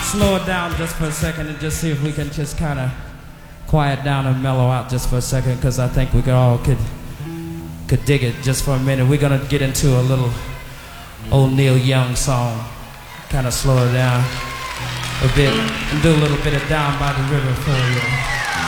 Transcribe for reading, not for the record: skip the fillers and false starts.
slow it down just for a second and just see if we can just kind of quiet down and mellow out just for a second, because I think we could dig it just for a minute. We're gonna get into a little old Neil Young song, kind of slow it down a bit and do a little bit of Down by the River for you.